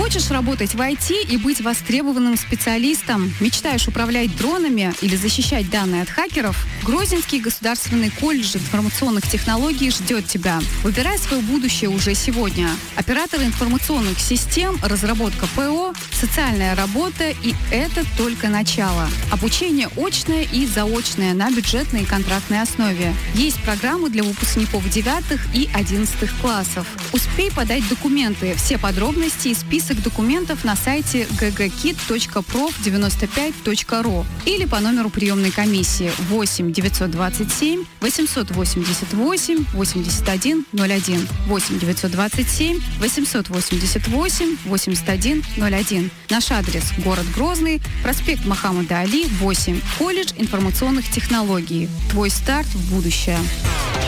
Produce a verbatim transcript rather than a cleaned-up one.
Хочешь работать в ай ти и быть востребованным специалистом? Мечтаешь управлять дронами или защищать данные от хакеров? Грозненский государственный колледж информационных технологий ждет тебя. Выбирай свое будущее уже сегодня. Оператор информационных систем, разработка ПО, социальная работа, и это только начало. Обучение очное и заочное на бюджетной и контрактной основе. Есть программы для выпускников девятых и одиннадцатых классов. Успей подать документы. Все подробности и список документов на сайте джи джи кит точка проф девяносто пять точка ру или по номеру приемной комиссии восемь девятьсот двадцать семь восемьсот восемьдесят восемь восемьдесят один ноль один восемь девятьсот двадцать семь восемьсот восемьдесят восемь восемьдесят один ноль один. Наш адрес: город Грозный, проспект Мохаммада Али, восемь. Колледж информационных технологий. Твой старт в будущее.